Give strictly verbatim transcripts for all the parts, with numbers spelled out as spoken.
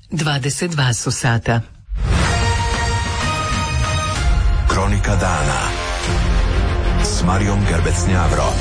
dvadeset dva su sata. Kronika dana s Marijom Gerbec-Njavro.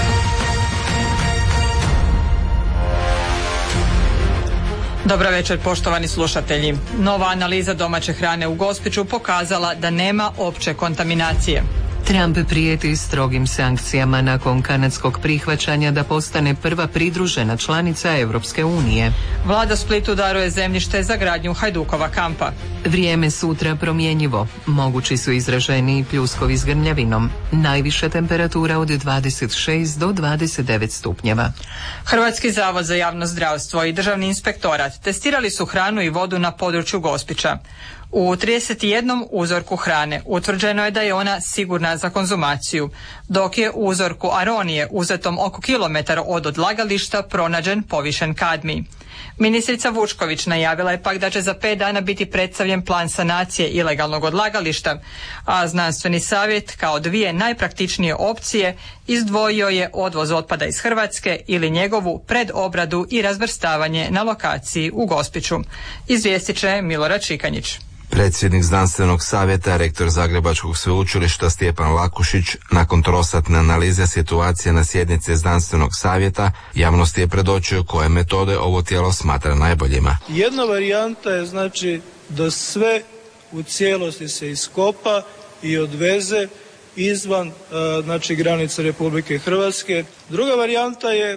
Dobra večer, poštovani slušatelji. Nova analiza domaće hrane u Gospiću pokazala da nema opće kontaminacije. Trump prijeti strogim sankcijama nakon kanadskog prihvaćanja da postane prva pridružena članica Europske unije. Vlada Splitu daruje zemljište za gradnju Hajdukova kampa. Vrijeme sutra promjenjivo. Mogući su izraženiji pljuskovi s grmljavinom. Najviša temperatura od dvadeset šest do dvadeset devet stupnjeva. Hrvatski zavod za javno zdravstvo i Državni inspektorat testirali su hranu i vodu na području Gospića. U trideset jednom uzorku hrane utvrđeno je da je ona sigurna za konzumaciju, dok je u uzorku aronije uzetom oko kilometar od odlagališta pronađen povišen kadmij. Ministrica Vučković najavila je pak da će za pet dana biti predstavljen plan sanacije ilegalnog odlagališta, a znanstveni savjet kao dvije najpraktičnije opcije izdvojio je odvoz otpada iz Hrvatske ili njegovu predobradu i razvrstavanje na lokaciji u Gospiću. Izvijestit će Milorad Šikanjić. Predsjednik znanstvenog savjeta, rektor Zagrebačkog sveučilišta Stjepan Lakušić, nakon trosatne analize situacije na sjednici znanstvenog savjeta, javnosti je predočio koje metode ovo tijelo smatra najboljima. Jedna varijanta je znači da sve u cijelosti se iskopa i odveze izvan znači granica Republike Hrvatske. Druga varijanta je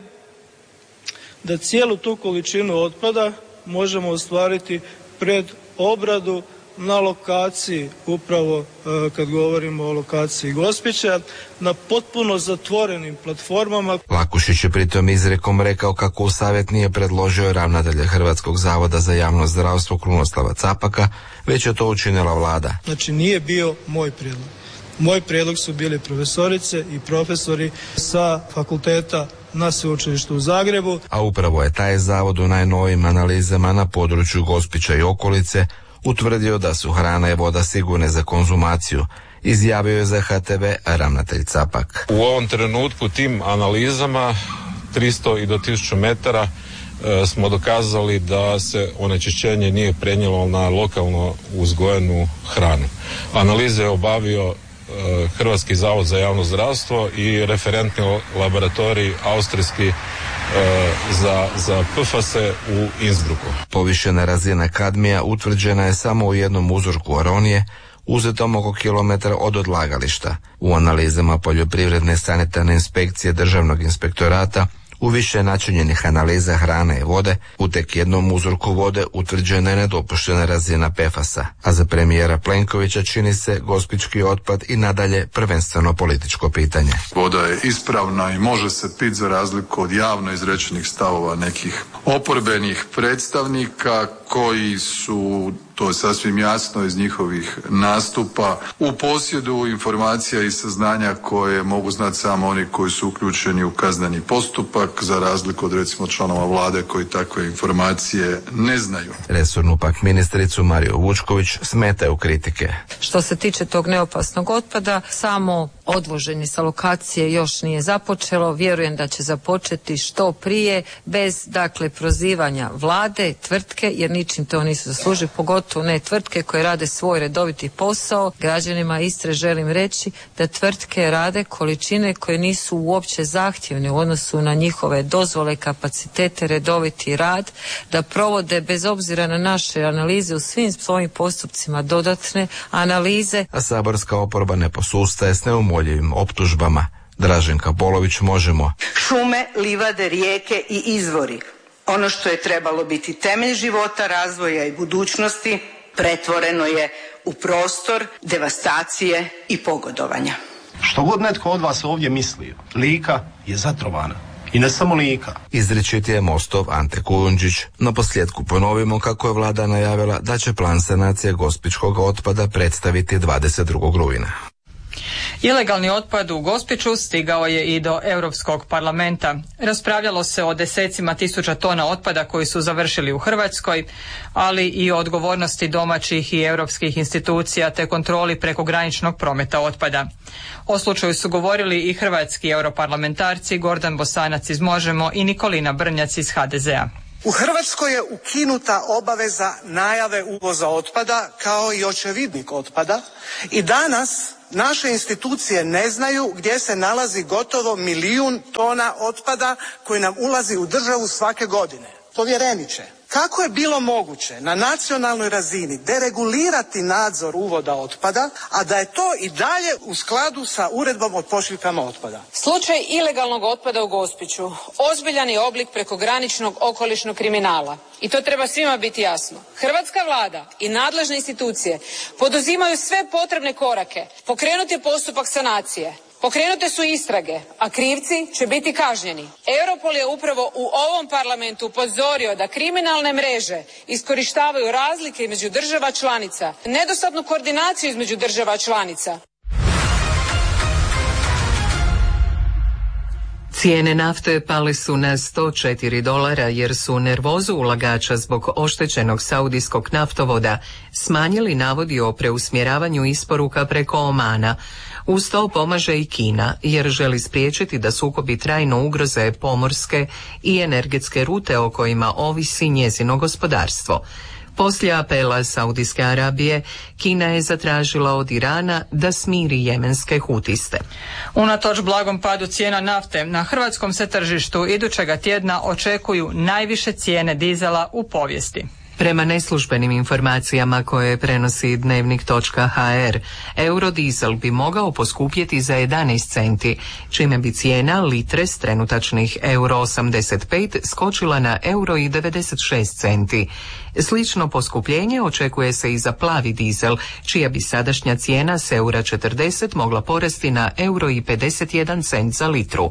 da cijelu tu količinu otpada možemo ostvariti pred obradu na lokaciji, upravo kad govorimo o lokaciji Gospića, na potpuno zatvorenim platformama. Lakušić je pritom izrekom rekao kako u savjet nije predložio ravnatelja Hrvatskog zavoda za javno zdravstvo Krunoslava Capaka, već je to učinila vlada. Znači nije bio moj prijedlog. Moj prijedlog su bili profesorice i profesori sa fakulteta na sveučilištu u Zagrebu. A upravo je taj zavod u najnovijim analizama na području Gospića i okolice utvrdio da su hrana i voda sigurne za konzumaciju, izjavio je za H T V ravnatelj Capak. U ovom trenutku tim analizama tristo i do tisuću metara e, smo dokazali da se onečišćenje nije prenijelo na lokalno uzgojenu hranu. Analize je obavio e, Hrvatski zavod za javno zdravstvo i referentni laboratorij austrijski za, za P F A S u Innsbrucku. Povišena razina kadmija utvrđena je samo u jednom uzorku aronije, uzetom oko kilometra od odlagališta. U analizama poljoprivredne sanitarne inspekcije Državnog inspektorata u više načinjenih analiza hrane i vode, u tek jednom uzorku vode utvrđena je nedopuštena razina P F A S-a, a za premijera Plenkovića čini se gospićki otpad i nadalje prvenstveno političko pitanje. Voda je ispravna i može se piti za razliku od javno izrečenih stavova nekih oporbenih predstavnika koji su, to je sasvim jasno iz njihovih nastupa, u posjedu informacija i saznanja koje mogu znati samo oni koji su uključeni u kazneni postupak, za razliku od recimo članova vlade koji takve informacije ne znaju. Resornu pak ministricu Mariju Vučković smetaju kritike. Što se tiče tog neopasnog otpada, samo odvoženje sa lokacije još nije započelo, vjerujem da će započeti što prije, bez dakle prozivanja vlade, tvrtke, jer ničim to nisu zaslužili, pogotovo ne tvrtke koje rade svoj redoviti posao. Građanima Istre želim reći da tvrtke rade količine koje nisu uopće zahtjevne u odnosu na njihove dozvole, kapacitete, redoviti rad, da provode bez obzira na naše analize u svim svojim postupcima dodatne analize. A saborska oporba ne posustaje s neumoljivim optužbama. Draženka Polović, Možemo. Šume, livade, rijeke i izvori. Ono što je trebalo biti temelj života, razvoja i budućnosti, pretvoreno je u prostor devastacije i pogodovanja. Što god netko od vas ovdje mislio, Lika je zatrovana. I ne samo Lika. Izričit je Mostov Ante Kujundžić. Na posljedku ponovimo kako je vlada najavila da će plan sanacije gospićkog otpada predstaviti dvadeset drugog rujna. Ilegalni otpad u Gospiću stigao je i do Europskog parlamenta. Raspravljalo se o desecima tisuća tona otpada koji su završili u Hrvatskoj, ali i o odgovornosti domaćih i europskih institucija te kontroli prekograničnog prometa otpada. O slučaju su govorili i hrvatski europarlamentarci Gordan Bosanac iz Možemo i Nikolina Brnjac iz H D Z-a. U Hrvatskoj je ukinuta obaveza najave uvoza otpada kao i očevidnik otpada i danas naše institucije ne znaju gdje se nalazi gotovo milijun tona otpada koji nam ulazi u državu svake godine. Povjereniče, kako je bilo moguće na nacionalnoj razini deregulirati nadzor uvoda otpada, a da je to i dalje u skladu sa uredbom o pošiljkama otpada? Slučaj ilegalnog otpada u Gospiću ozbiljan je oblik prekograničnog okolišnog kriminala. I to treba svima biti jasno. Hrvatska vlada i nadležne institucije poduzimaju sve potrebne korake. Pokrenut je postupak sanacije. Pokrenute su istrage, a krivci će biti kažnjeni. Europol je upravo u ovom parlamentu upozorio da kriminalne mreže iskorištavaju razlike između država članica, nedostatnu koordinaciju između država članica. Cijene nafte pale su na sto četiri dolara jer su nervozu ulagača zbog oštećenog saudijskog naftovoda smanjili navodi o preusmjeravanju isporuka preko Omana. Uz to pomaže i Kina jer želi spriječiti da sukobi trajno ugroze pomorske i energetske rute o kojima ovisi njezino gospodarstvo. Poslije apela Saudijske Arabije, Kina je zatražila od Irana da smiri jemenske hutiste. Unatoč blagom padu cijena nafte, na hrvatskom se tržištu idućega tjedna očekuju najviše cijene dizela u povijesti. Prema neslužbenim informacijama koje prenosi dnevnik točka ha er, eurodizel bi mogao poskupjeti za jedanaest centi, čime bi cijena litre s trenutačnih euro osamdeset pet skočila na euro i devedeset šest centi. Slično poskupljenje očekuje se i za plavi dizel, čija bi sadašnja cijena s eura četrdeset mogla porasti na euro i pedeset jedan cent za litru.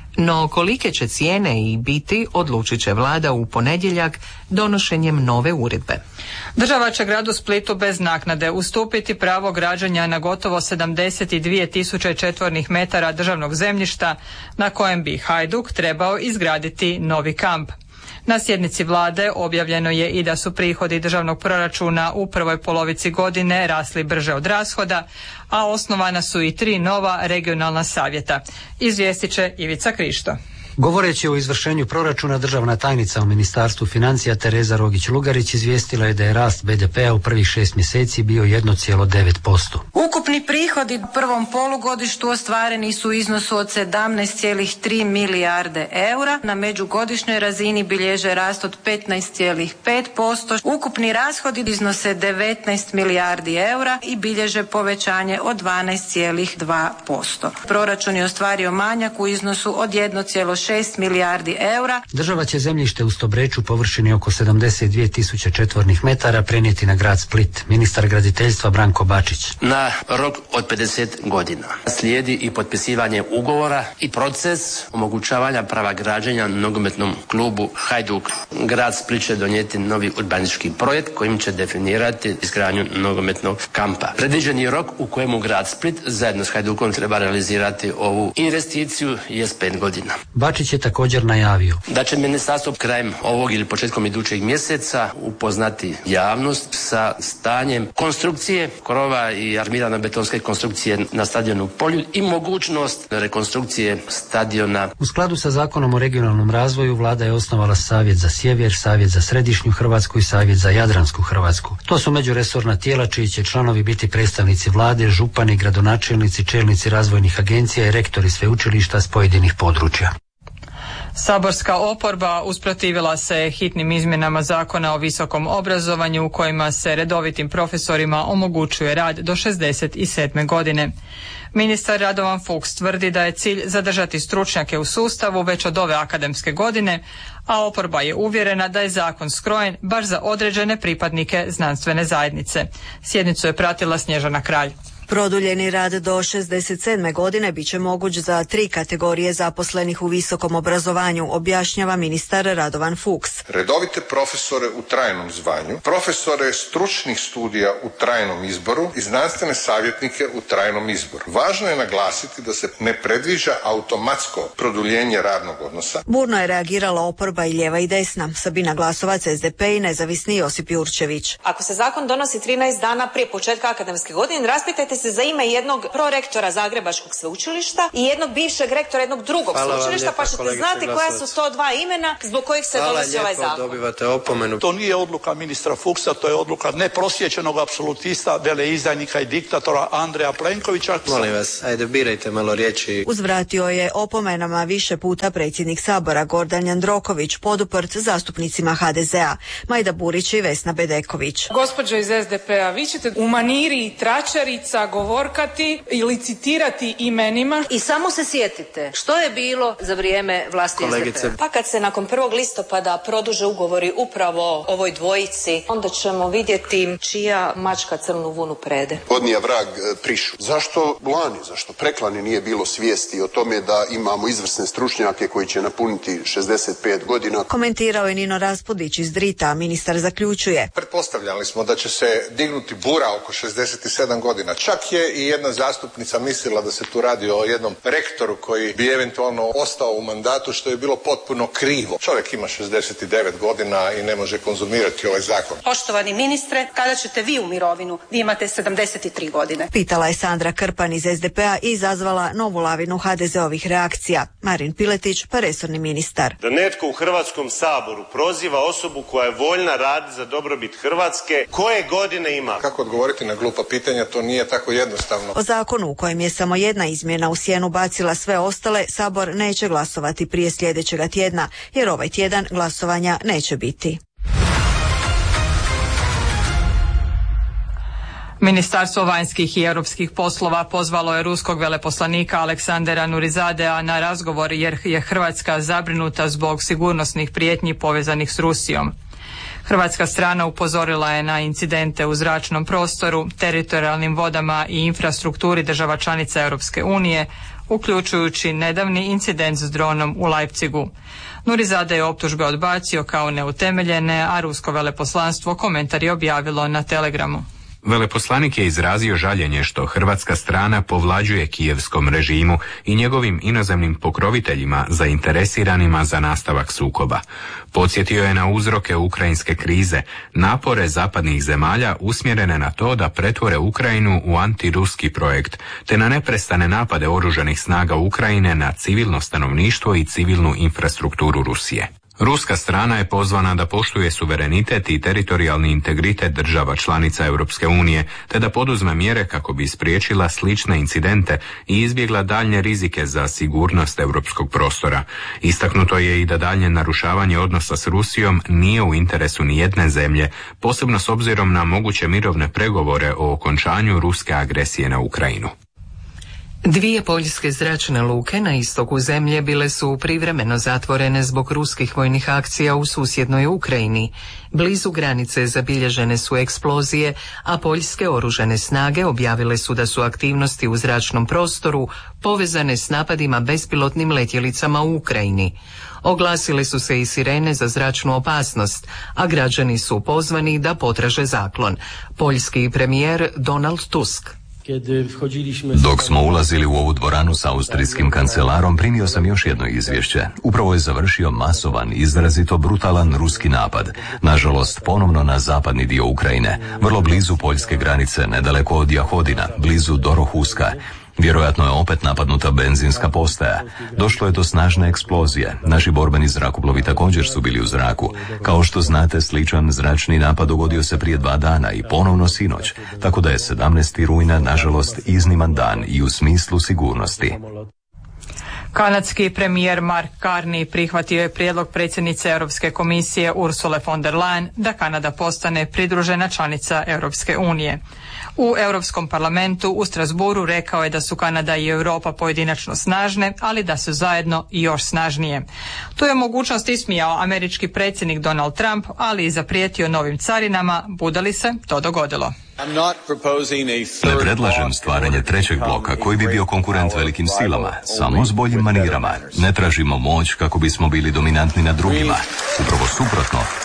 No kolike će cijene i biti odlučit će vlada u ponedjeljak donošenjem nove uredbe. Država će gradu Splitu bez naknade ustupiti pravo građenja na gotovo sedamdeset dvije tisuće četvornih metara državnog zemljišta na kojem bi Hajduk trebao izgraditi novi kamp. Na sjednici vlade objavljeno je i da su prihodi državnog proračuna u prvoj polovici godine rasli brže od rashoda, a osnovana su i tri nova regionalna savjeta. Izvijestit će Ivica Krišto. Govoreći o izvršenju proračuna, državna tajnica u Ministarstvu financija Tereza Rogić-Lugarić izvijestila je da je rast be de pea u prvih šest mjeseci bio jedan zarez devet posto. Ukupni prihodi u prvom polugodištu ostvareni su u iznosu od sedamnaest zarez tri milijarde eura. Na međugodišnjoj razini bilježe rast od petnaest zarez pet posto. Ukupni rashodi iznose devetnaest milijardi eura i bilježe povećanje od dvanaest zarez dva posto. Proračun je ostvario manjak u iznosu od jedan zarez šest milijardi eura. Država će zemljište u Stobreču površini oko sedamdeset dvije tisuće četvornih metara prenijeti na grad Split. Ministar graditeljstva Branko Bačić. Na rok od pedeset godina slijedi i potpisivanje ugovora i proces omogućavanja prava građenja nogometnom klubu Hajduk. Grad Split će donijeti novi urbanistički projekt kojim će definirati izgradnju nogometnog kampa. Predviđeni rok u kojemu grad Split zajedno s Hajdukom treba realizirati ovu investiciju je pet godina. Bačić je također najavio da će ministarstvo krajem ovog ili početkom idućeg mjeseca upoznati javnost sa stanjem konstrukcije krova i armirano betonske konstrukcije na stadionu Poljud i mogućnost rekonstrukcije stadiona. U skladu sa Zakonom o regionalnom razvoju vlada je osnovala Savjet za sjever, Savjet za središnju Hrvatsku i Savjet za jadransku Hrvatsku. To su međuresorna tijela čiji će članovi biti predstavnici vlade, župani, gradonačelnici, čelnici razvojnih agencija i rektori sveučilišta s pojedinih područja. Saborska oporba usprotivila se hitnim izmjenama Zakona o visokom obrazovanju u kojima se redovitim profesorima omogućuje rad do šezdeset sedme godine. Ministar Radovan Fuchs tvrdi da je cilj zadržati stručnjake u sustavu već od ove akademske godine, a oporba je uvjerena da je zakon skrojen baš za određene pripadnike znanstvene zajednice. Sjednicu je pratila Snježana Kralj. Produljeni rad do šezdeset sedme godine bit će moguć za tri kategorije zaposlenih u visokom obrazovanju, objašnjava ministar Radovan Fuchs. Redovite profesore u trajnom zvanju, profesore stručnih studija u trajnom izboru i znanstvene savjetnike u trajnom izboru. Važno je naglasiti da se ne predviđa automatsko produljenje radnog odnosa. Burno je reagirala oporba i lijeva i desna. Sabina Glasovac, es de pe i nezavisni Josip Jurčević. Ako se zakon donosi trinaest dana prije početka akademske godine, raspitajte se za ime jednog prorektora Zagrebačkog sveučilišta i jednog bivšeg rektora jednog drugog Hvala sveučilišta, pa ćete znati koja su to dva imena zbog kojih se Hvala donosi lijepo, ovaj zakon. Dobivate opomenu. To nije odluka ministra Fuchsa, to je odluka neprosjećenog apsolutista, veleizdajnika i diktatora Andreja Plenkovića. Molim vas, ajde birajte malo riječi. Uzvratio je opomenama više puta predsjednik Sabora Gordan Jandroković, poduprt zastupnicima ha de zea, Majda Burić i Vesna Bedeković. Gospođo iz es de pe a, vi ćete u maniri tračarica govorkati i licitirati imenima. I samo se sjetite što je bilo za vrijeme vlasti Kolegice. es de pe a. Pa kad se nakon prvog listopada produže ugovori upravo ovoj dvojici, onda ćemo vidjeti čija mačka crnu vunu prede. Podnija vrag prišu. Zašto lani, zašto preklani nije bilo svijesti o tome da imamo izvrsne stručnjake koji će napuniti šezdeset pet godina? Komentirao je Nino Raspudić iz Drita, ministar zaključuje. Pretpostavljali smo da će se dignuti bura oko šezdeset sedam godina. Čak je i jedna zastupnica mislila da se tu radi o jednom rektoru koji bi eventualno ostao u mandatu, što je bilo potpuno krivo. Čovjek ima šezdeset devet godina i ne može konzumirati ovaj zakon. Poštovani ministre, kada ćete vi u mirovinu? Vi imate sedamdeset tri godine. Pitala je Sandra Krpan iz es de pe a i izazvala novu lavinu ha de zeovih reakcija. Marin Piletić, pa resorni ministar. Da netko u Hrvatskom saboru proziva osobu koja je voljna raditi za dobrobit Hrvatske, koje godine ima? Kako odgovoriti na glupa pitanja, to nije tako jednostavno. O zakonu u kojem je samo jedna izmjena u sjenu bacila sve ostale, Sabor neće glasovati prije sljedećega tjedna, jer ovaj tjedan glasovanja neće biti. Ministarstvo vanjskih i europskih poslova pozvalo je ruskog veleposlanika Aleksandera Nurizadea na razgovor jer je Hrvatska zabrinuta zbog sigurnosnih prijetnji povezanih s Rusijom. Hrvatska strana upozorila je na incidente u zračnom prostoru, teritorijalnim vodama i infrastrukturi država članica Europske unije, uključujući nedavni incident s dronom u Leipzigu. Nurizade je optužbe odbacio kao neutemeljene, a rusko veleposlanstvo komentar je objavilo na Telegramu. Veleposlanik je izrazio žaljenje što hrvatska strana povlađuje kijevskom režimu i njegovim inozemnim pokroviteljima zainteresiranima za nastavak sukoba. Podsjetio je na uzroke ukrajinske krize, napore zapadnih zemalja usmjerene na to da pretvore Ukrajinu u antiruski projekt, te na neprestane napade oružanih snaga Ukrajine na civilno stanovništvo i civilnu infrastrukturu Rusije. Ruska strana je pozvana da poštuje suverenitet i teritorijalni integritet država članica Europske unije, te da poduzme mjere kako bi spriječila slične incidente i izbjegla daljnje rizike za sigurnost europskog prostora. Istaknuto je i da daljnje narušavanje odnosa s Rusijom nije u interesu ni jedne zemlje, posebno s obzirom na moguće mirovne pregovore o okončanju ruske agresije na Ukrajinu. Dvije poljske zračne luke na istoku zemlje bile su privremeno zatvorene zbog ruskih vojnih akcija u susjednoj Ukrajini. Blizu granice zabilježene su eksplozije, a poljske oružane snage objavile su da su aktivnosti u zračnom prostoru povezane s napadima bespilotnim letjelicama u Ukrajini. Oglasile su se i sirene za zračnu opasnost, a građani su pozvani da potraže zaklon. Poljski premijer Donald Tusk. Dok smo ulazili u ovu dvoranu s austrijskim kancelarom, primio sam još jedno izvješće. Upravo je završio masovan, izrazito brutalan ruski napad. Nažalost, ponovno na zapadni dio Ukrajine, vrlo blizu poljske granice, nedaleko od Jahodina, blizu Dorohuska. Vjerojatno je opet napadnuta benzinska postaja. Došlo je do snažne eksplozije. Naši borbeni zrakoplovi također su bili u zraku. Kao što znate, sličan zračni napad dogodio se prije dva dana i ponovno sinoć. Tako da je sedamnaestog rujna, nažalost, izniman dan i u smislu sigurnosti. Kanadski premijer Mark Carney prihvatio je prijedlog predsjednice Europske komisije Ursule von der Leyen da Kanada postane pridružena članica Europske unije. U Europskom parlamentu u Strasbourgu rekao je da su Kanada i Europa pojedinačno snažne, ali da su zajedno i još snažnije. Tu je mogućnost ismijao američki predsjednik Donald Trump, ali i zaprijetio novim carinama, bude li se to dogodilo. Ne predlažem stvaranje trećeg bloka koji bi bio konkurent velikim silama, samo s boljim manirama. Ne tražimo moć kako bismo bili dominantni nad drugima. Upravo suprotno,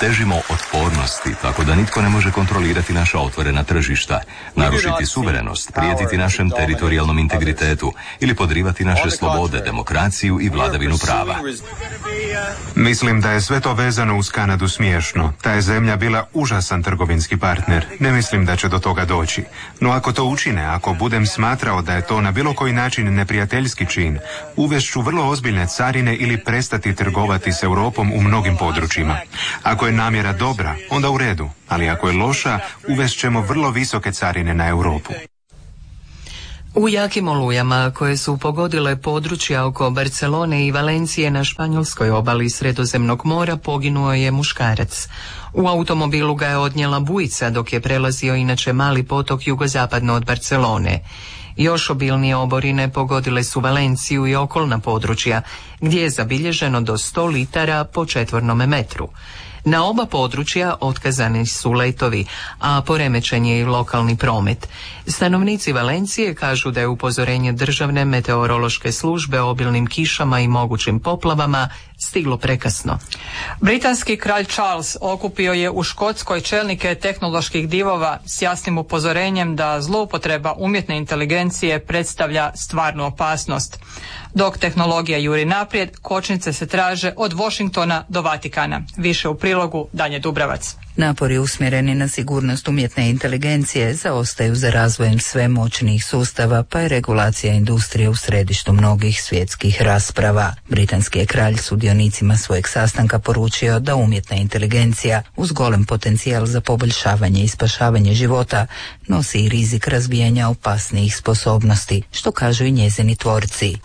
Težimo otpornosti, tako da nitko ne može kontrolirati naša otvorena tržišta, narušiti suverenost, prijetiti našem teritorijalnom integritetu ili podrivati naše slobode, demokraciju i vladavinu prava. Mislim da je sve to vezano uz Kanadu smiješno. Ta je zemlja bila užasan trgovinski partner. Ne mislim da će do toga doći. No ako to učine, ako budem smatrao da je to na bilo koji način neprijateljski čin, uvešću vrlo ozbiljne carine ili prestati trgovati s Europom u mnogim područjima. Ako je namjera dobra, onda u redu, ali ako je loša, uvešćemo vrlo visoke carine na Europu. U jakim olujama koje su pogodile područja oko Barcelone i Valencije na španjolskoj obali Sredozemnog mora poginuo je muškarac. U automobilu ga je odnijela bujica dok je prelazio inače mali potok jugozapadno od Barcelone. Još obilnije oborine pogodile su Valenciju i okolna područja, gdje je zabilježeno do sto litara po četvornom metru. Na oba područja otkazani su letovi, a poremećen je i lokalni promet. Stanovnici Valencije kažu da je upozorenje državne meteorološke službe o obilnim kišama i mogućim poplavama stiglo prekasno. Britanski kralj Charles okupio je u Škotskoj čelnike tehnoloških divova s jasnim upozorenjem da zloupotreba umjetne inteligencije predstavlja stvarnu opasnost. Dok tehnologija juri naprijed, kočnice se traže od Washingtona do Vatikana. Više u prilogu Danje Dubravac. Napori usmjereni na sigurnost umjetne inteligencije zaostaju za razvojem sve moćnijih sustava, pa je regulacija industrije u središtu mnogih svjetskih rasprava. Britanski je kralj sudionicima svojeg sastanka poručio da umjetna inteligencija uz golem potencijal za poboljšavanje i spašavanje života nosi i rizik razvijanja opasnijih sposobnosti, što kažu i njezini tvorci.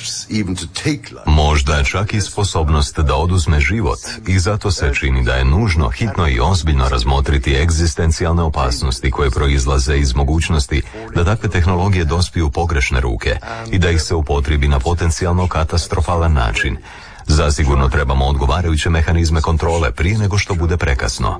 Možda čak i sposobnost da oduzme život, i zato se čini da je nužno hitno i ozbiljno razmotriti egzistencijalne opasnosti koje proizlaze iz mogućnosti da takve tehnologije dospiju u pogrešne ruke i da ih se upotrijebi na potencijalno katastrofalan način. Zasigurno trebamo odgovarajuće mehanizme kontrole prije nego što bude prekasno.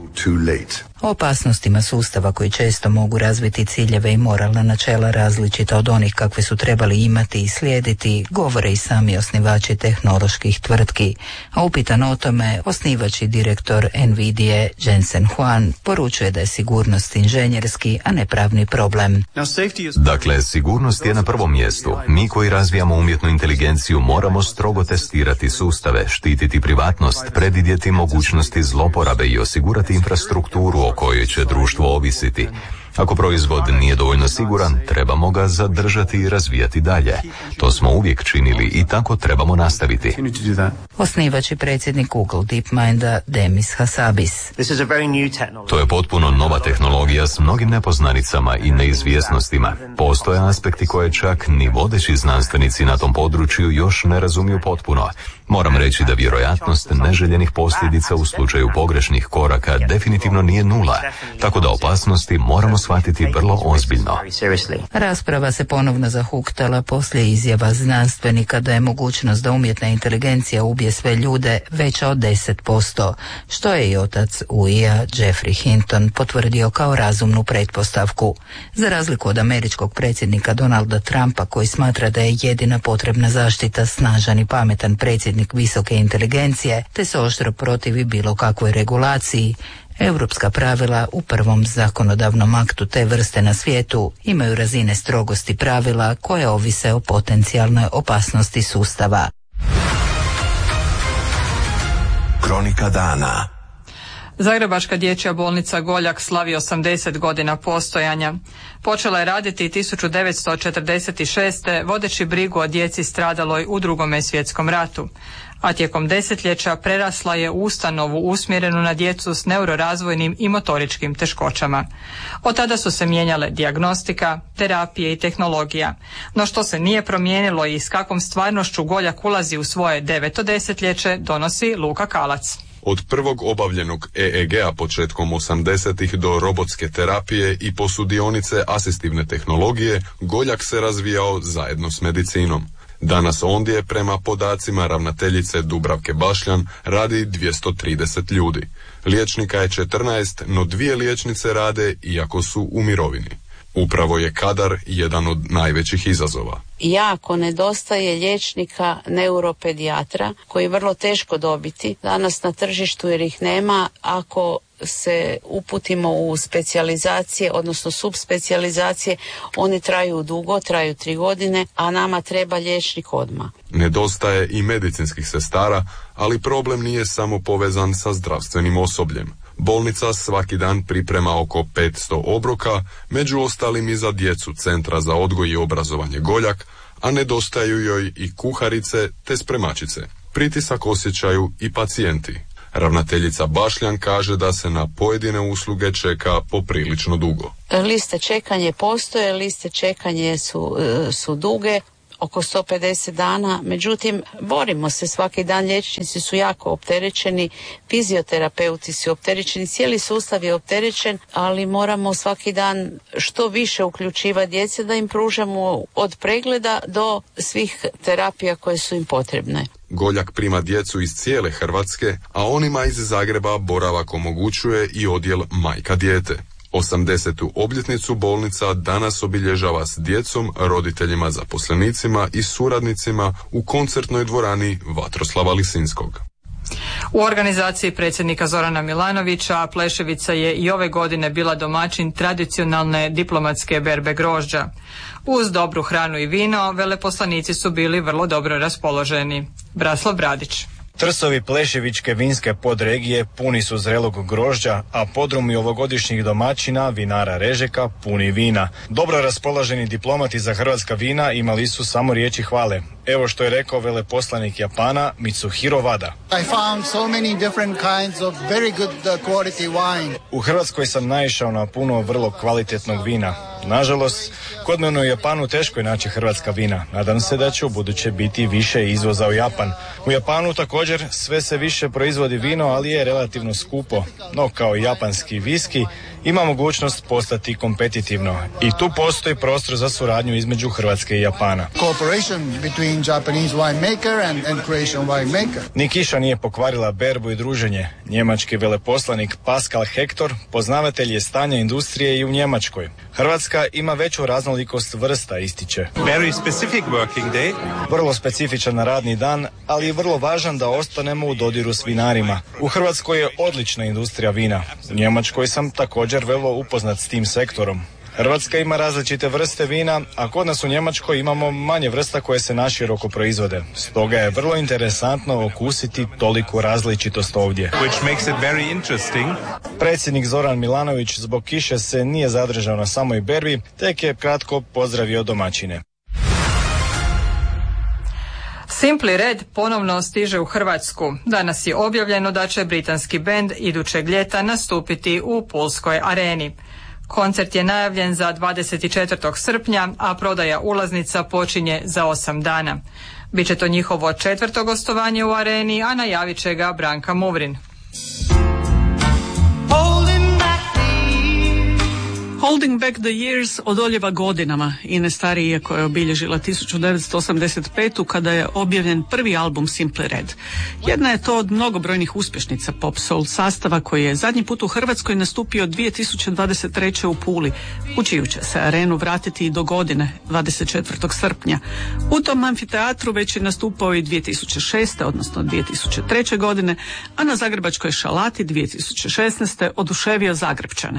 O opasnostima sustava koji često mogu razviti ciljeve i moralna načela različita od onih kakve su trebali imati i slijediti, govore i sami osnivači tehnoloških tvrtki. A upitan o tome, osnivač i direktor Nvidije Jensen Huang poručuje da je sigurnost inženjerski, a ne pravni problem. Dakle, sigurnost je na prvom mjestu. Mi koji razvijamo umjetnu inteligenciju moramo strogo testirati sustave, štititi privatnost, predvidjeti mogućnosti zloporabe i osigurati infrastrukturu o kojoj će društvo ovisiti. Ako proizvod nije dovoljno siguran, trebamo ga zadržati i razvijati dalje. To smo uvijek činili i tako trebamo nastaviti. Osnivač i predsjednik Google DeepMinda Demis Hassabis. To je potpuno nova tehnologija s mnogim nepoznanicama i neizvjesnostima. Postoje aspekti koje čak ni vodeći znanstvenici na tom području još ne razumiju potpuno. Moram reći da vjerojatnost neželjenih posljedica u slučaju pogrešnih koraka definitivno nije nula, tako da opasnosti moramo shvatiti vrlo ozbiljno. Rasprava se ponovno zahuktala poslije izjava znanstvenika da je mogućnost da umjetna inteligencija ubije sve ljude veća od deset posto, što je i otac U I-a Jeffrey Hinton potvrdio kao razumnu pretpostavku. Za razliku od američkog predsjednika Donalda Trumpa, koji smatra da je jedina potrebna zaštita snažan i pametan predsjednik visoke inteligencije, te se oštro protivi bilo kakvoj regulaciji, europska pravila u prvom zakonodavnom aktu te vrste na svijetu imaju razine strogosti pravila koje ovise o potencijalnoj opasnosti sustava. Kronika dana. Zagrebačka dječja bolnica Goljak slavi osamdeset godina postojanja. Počela je raditi tisuću devetsto četrdeset šeste. vodeći brigu o djeci stradaloj u Drugome svjetskom ratu, a tijekom desetljeća prerasla je u ustanovu usmjerenu na djecu s neurorazvojnim i motoričkim teškoćama. Od tada su se mijenjale dijagnostika, terapije i tehnologija. No što se nije promijenilo i s kakvom stvarnošću Goljak ulazi u svoje deveto desetljeće, donosi Luka Kalac. Od prvog obavljenog E E G-a početkom osamdesetih do robotske terapije i posudionice asistivne tehnologije, Goljak se razvijao zajedno s medicinom. Danas ondje, prema podacima ravnateljice Dubravke Bašljan, radi dvjesto trideset ljudi. Liječnika je četrnaest, no dvije liječnice rade iako su u mirovini. Upravo je kadar jedan od najvećih izazova. Jako nedostaje liječnika neuropedijatra koji je vrlo teško dobiti danas na tržištu jer ih nema. Ako se uputimo u specijalizacije, odnosno subspecijalizacije, oni traju dugo, traju tri godine, a nama treba liječnik odmah. Nedostaje i medicinskih sestara, ali problem nije samo povezan sa zdravstvenim osobljem. Bolnica svaki dan priprema oko petsto obroka, među ostalim i za djecu Centra za odgoj i obrazovanje Goljak, a nedostaju joj i kuharice te spremačice. Pritisak osjećaju i pacijenti. Ravnateljica Bašljan kaže da se na pojedine usluge čeka poprilično dugo. Liste čekanje postoje, liste čekanje su, su duge, oko sto pedeset dana, međutim borimo se svaki dan, liječnici su jako opterećeni, fizioterapeuti su opterećeni, cijeli sustav je opterećen, ali moramo svaki dan što više uključivati djece da im pružamo od pregleda do svih terapija koje su im potrebne. Goljak prima djecu iz cijele Hrvatske, a onima iz Zagreba boravak omogućuje i odjel majka dijete. osamdesetu obljetnicu bolnica danas obilježava s djecom, roditeljima, zaposlenicima i suradnicima u koncertnoj dvorani Vatroslava Lisinskog. U organizaciji predsjednika Zorana Milanovića Pleševica je i ove godine bila domaćin tradicionalne diplomatske berbe grožđa. Uz dobru hranu i vino, veleposlanici su bili vrlo dobro raspoloženi. Braslav Bradić. Trsovi Pleševičke vinske podregije puni su zrelog grožđa, a podrumi ovogodišnjih domaćina, vinara Režeka, puni vina. Dobro raspoloženi diplomati za hrvatska vina imali su samo riječi hvale. Evo što je rekao veleposlanik Japana Mitsuhiro Wada. I found so many different kinds of very good quality wine. U Hrvatskoj sam naišao na puno vrlo kvalitetnog vina. Nažalost, kod mene u Japanu teško je naći hrvatska vina. Nadam se da će u buduće biti više izvoza u Japan. U Japanu također sve se više proizvodi vino, ali je relativno skupo. No kao i japanski viski ima mogućnost postati kompetitivno. I tu postoji prostor za suradnju između Hrvatske i Japana. Cooperation between Japanese winemaker and, and Croatian winemaker. Ni kiša nije pokvarila berbu i druženje. Njemački veleposlanik Pascal Hector poznavatelj je stanja industrije i u Njemačkoj. Hrvatska ima veću raznolikost vrsta, ističe. Very specific working day. Vrlo specifičan radni dan, ali je vrlo važan da ostanemo u dodiru s vinarima. U Hrvatskoj je odlična industrija vina. U Njemačkoj sam također vrlo upoznat s tim sektorom. Hrvatska ima različite vrste vina, a kod nas u Njemačkoj imamo manje vrsta koje se naširoko proizvode. Stoga je vrlo interesantno okusiti toliku različitost ovdje. Which makes it very interesting. Predsjednik Zoran Milanović zbog kiše se nije zadržao na samoj berbi, tek je kratko pozdravio domaćine. Simply Red ponovno stiže u Hrvatsku. Danas je objavljeno da će britanski bend idućeg ljeta nastupiti u Pulskoj areni. Koncert je najavljen za dvadeset četvrtog srpnja, a prodaja ulaznica počinje za osam dana. Biće to njihovo četvrto gostovanje u areni, a najavit će ga Branka Muvrin. Holding Back the Years odoljeva godinama. Ine Starije koja je obilježila tisuću devetsto osamdeset petu kada je objavljen prvi album Simply Red. Jedna je to od mnogobrojnih uspješnica pop soul sastava koji je zadnji put u Hrvatskoj nastupio dvije tisuće dvadeset treće u Puli, u čiju će se arenu vratiti i do godine, dvadeset četvrtog srpnja. U tom amfiteatru već je nastupao i dvije tisuće šeste. odnosno dvije tisuće treće. godine, a na zagrebačkoj Šalati dvije tisuće šesnaeste. oduševio Zagrepčane.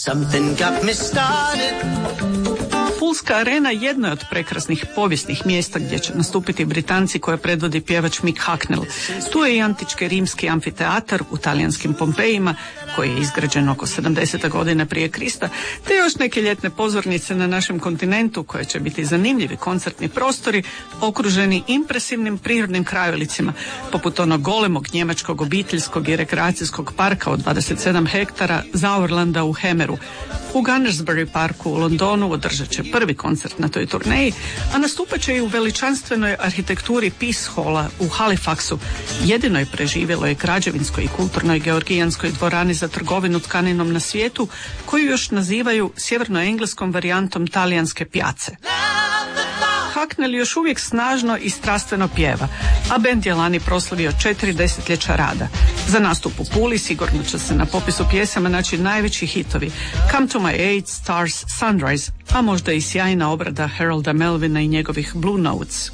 Pulska arena jedno je od prekrasnih povijesnih mjesta gdje će nastupiti Britanci koje predvodi pjevač Mick Hucknall. Tu je i antički rimski amfiteatar u talijanskim Pompejima koji je izgrađen oko sedamdesete godine prije Krista, te još neke ljetne pozornice na našem kontinentu koje će biti zanimljivi koncertni prostori okruženi impresivnim prirodnim krajolicima poput onog golemog njemačkog obiteljskog i rekreacijskog parka od dvadeset sedam hektara Sauerlanda u Hemeru. U Gunnersbury parku u Londonu održat će prvi koncert na toj turneji, a nastupat će i u veličanstvenoj arhitekturi Peace Halla u Halifaxu, jedinoj preživjeloj građevinskoj i kulturnoj georgijanskoj dvorani za trgovinu tkaninom na svijetu, koju još nazivaju sjevernoengleskom varijantom talijanske pjace. Hacknell još uvijek snažno i strastveno pjeva, a bend je lani proslavio četiri desetljeća rada. Za nastup u Puli sigurno će se na popisu pjesama naći najveći hitovi Come to my aid, Stars, Sunrise, a možda i sjajna obrada Harolda Melvina i njegovih Blue Notes.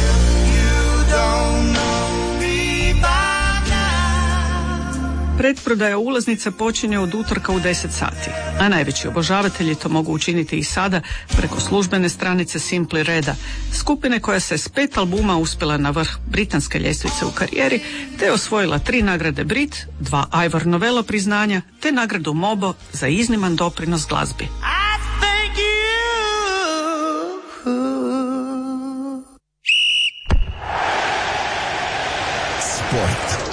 Pretprodaja ulaznica počinje od utorka u deset sati, a najveći obožavatelji to mogu učiniti i sada preko službene stranice Simply Reda, skupine koja se s pet albuma uspjela na vrh britanske ljestvice u karijeri, te osvojila tri nagrade Brit, dva Ivor Novello priznanja, te nagradu Mobo za izniman doprinos glazbi. Sport.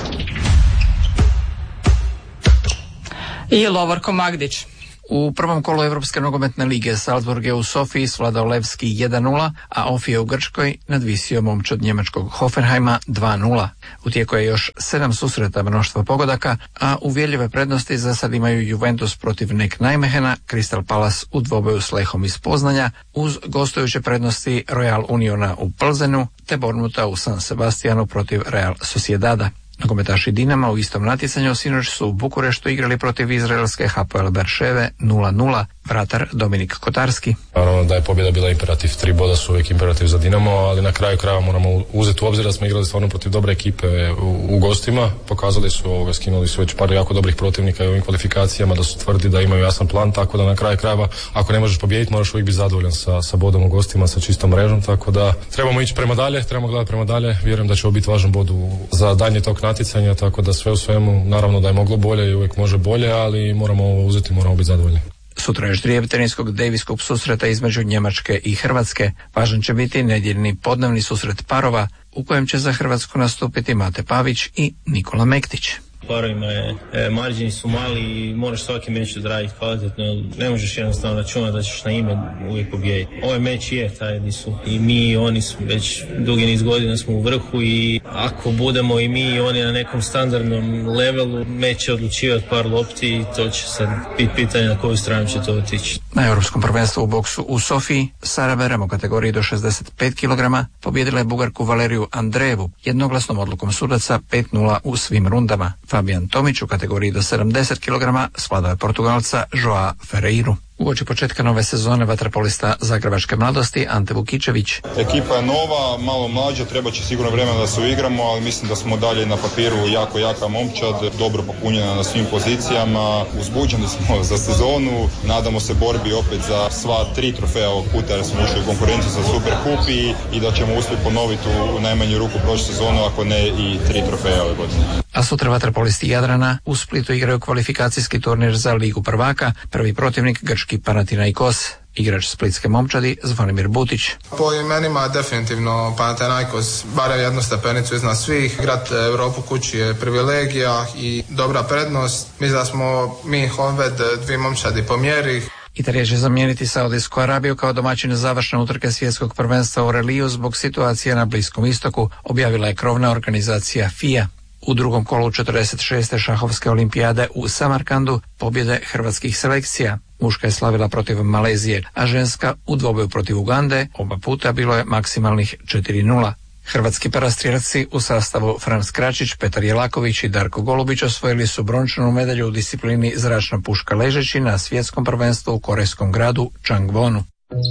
I Lovorko Magdić. U prvom kolu Europske nogometne lige Salzburg je u Sofiji svladao Levski jedan nula, a Ofije u Grčkoj nadvisio momčad njemačkog Hoffenheima dva nula. U tijeku je još sedam susreta, mnoštvo pogodaka, a uvjerljive prednosti za sad imaju Juventus protiv Nek Nijmehena, Crystal Palace u dvoboju s Lehom iz Poznanja, uz gostujuće prednosti Royal Uniona u Plzenu, te Bournemoutha u San Sebastianu protiv Real Sociedada. Nogometaši Dinama u istom natjecanju sinoć su u Bukureštu igrali protiv izraelske Hapoel Berševe nula nula. Vratar Dominik Kotarski. Naravno da je pobjeda bila imperativ, tri boda su uvijek imperativ za Dinamo, ali na kraju krajeva moramo uzeti u obzir da smo igrali stvarno protiv dobre ekipe u, u gostima. Pokazali su ovoga, skinuli su već par jako dobrih protivnika i u ovim kvalifikacijama, da su tvrdi da imaju jasan plan, tako da na kraju krajeva ako ne možeš pobijediti moraš uvijek biti zadovoljan sa, sa bodom u gostima, sa čistom mrežom, tako da trebamo ići prema dalje, trebamo gledati prema dalje, vjerujem da će ovo biti važan bod u, za daljnje tog natjecanja, tako da sve u svemu naravno da je moglo bolje i uvijek može bolje, ali moramo ovo uzeti, moramo biti zadovoljni. Sutra je ždrijeb teniskog Davis Cup susreta između Njemačke i Hrvatske. Važan će biti nedjeljni podnevni susret parova u kojem će za Hrvatsku nastupiti Mate Pavić i Nikola Mektić. Parovima je, e, marđini su mali i moraš svaki meč odraditi kvalitetno, ne možeš jednostavno računati da ćeš na ime uvijek pobijediti. Ovaj meč je taj di su i mi i oni su već dugi niz godina smo u vrhu i ako budemo i mi i oni na nekom standardnom levelu, meč će odlučivati par lopti i to će sad biti pitanje na koju stranu će to otići. Na Europskom prvenstvu u boksu u Sofiji Sara Berem u kategoriji do šezdeset pet kilograma pobijedila je Bugarku Valeriju Andrejevu jednoglasnom odlukom sudaca pet nula u svim rundama. Fabijan Tomić u kategoriji do sedamdeset kilograma svladao je Portugalca Joa Ferreiru. Uoči početka nove sezone vaterpolista zagrebačke mladosti Ante Vukičević. Ekipa je nova, malo mlađa, treba će sigurno vremena da se uigramo, ali mislim da smo dalje na papiru jako jaka momčad, dobro popunjena na svim pozicijama, uzbuđeni smo za sezonu, nadamo se borbi opet za sva tri trofeja ovog puta jer smo ušli u konkurenciju za Super Kup i, i da ćemo uspjeti ponoviti u, u najmanju ruku prošlu sezonu, ako ne i tri trofeja ove godine. A sutra vaterpolisti Jadrana u Splitu igraju kvalifikacijski turnir za Ligu prvaka, prvi protivnik grčki Panathinaikos. Igrač splitske momčadi Zvonimir Butić. Po imenima definitivno Panathinaikos barem jednu stepenicu iznad svih. Igrat Europu kući je privilegija i dobra prednost. Mislim da smo mi Honved dvije momčadi po mjeri. Italija će zamijeniti Saudijsku Arabiju kao domaćin završne utrke svjetskog prvenstva u reliju zbog situacije na Bliskom istoku, objavila je krovna organizacija F I A. U drugom kolu četrdeset šeste šahovske olimpijade u Samarkandu pobjede hrvatskih selekcija. Muška je slavila protiv Malezije, a ženska u dvoboju protiv Ugande oba puta bilo je maksimalnih četiri nula. Hrvatski parastrijelci u sastavu Franz Kračić, Petar Jelaković i Darko Golubić osvojili su brončanu medalju u disciplini zračna puška ležeći na svjetskom prvenstvu u korejskom gradu Changwonu.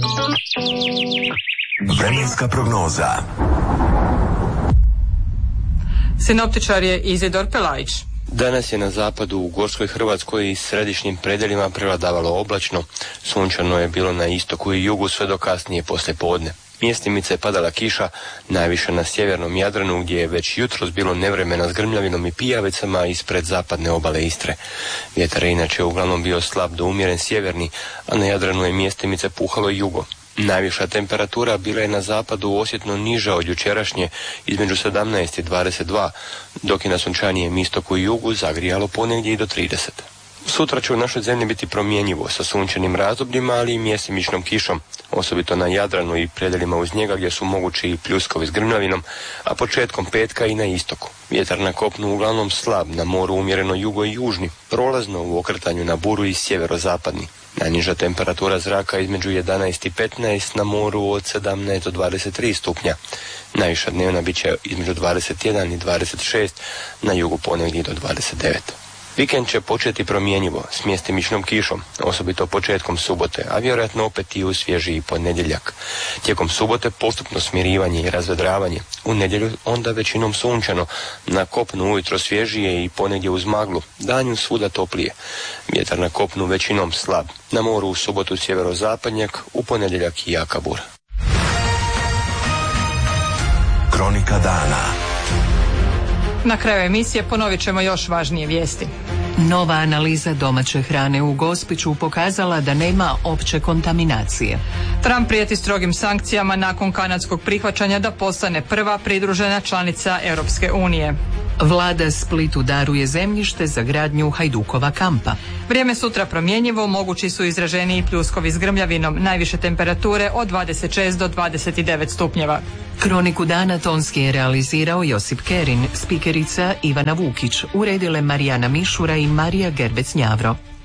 Vremenska prognoza. Sinoptičar je Izidor Pelajić. Danas je na zapadu u Gorskoj Hrvatskoj i središnjim predjelima prevladavalo oblačno. Sunčano je bilo na istoku i jugu sve do kasnije poslije podne. Mjestimice je padala kiša, najviše na sjevernom Jadranu gdje je već jutros bilo nevremena s grmljavinom i pijavicama ispred zapadne obale Istre. Vjetar je inače uglavnom bio slab do umjeren sjeverni, a na Jadranu je mjestimice puhalo jugo. Najviša temperatura bila je na zapadu osjetno niža od jučerašnje, između sedamnaest i dvadeset dva, dok je na sunčanijem istoku i jugu zagrijalo ponegdje i do trideset. Sutra će u našoj zemlji biti promjenjivo sa sunčanim razdobljima, ali i mjesimičnom kišom, osobito na Jadranu i predjelima uz njega gdje su mogući i pljuskovi s grmljavinom, a početkom petka i na istoku. Vjetar na kopnu uglavnom slab, na moru umjereno jugo i južni, prolazno u okretanju na buru i sjeverozapadni. Najniža temperatura zraka između jedanaest i petnaest, na moru od sedamnaest do dvadeset tri stupnja. Najviša dnevna bit će između dvadeset jedan i dvadeset šest, na jugu ponegdje do dvadeset devet. Vikend će početi promjenjivo, s mjestimičnom kišom, osobito početkom subote, a vjerojatno opet i u svježiji ponedjeljak. Tijekom subote postupno smirivanje i razvedravanje, u nedjelju onda većinom sunčano, na kopnu ujutro svježije i ponegdje uz maglu, danju svuda toplije. Vjetar na kopnu većinom slab, na moru u subotu sjeverozapadnjak, u ponedjeljak i jaka bura. Kronika dana. Na kraju emisije ponovit ćemo još važnije vijesti. Nova analiza domaće hrane u Gospiću pokazala da nema opće kontaminacije. Trump prijeti strogim sankcijama nakon kanadskog prihvaćanja da postane prva pridružena članica Europske unije. Vlada Splitu daruje zemljište za gradnju Hajdukova kampa. Vrijeme sutra promjenjivo, mogući su izraženiji pljuskovi s grmljavinom, najviše temperature od dvadeset šest do dvadeset devet stupnjeva. Kroniku dana tonski je realizirao Josip Kerin, spikerica Ivana Vukić, uredile Marijana Mišura i Marija Gerbec-Njavro.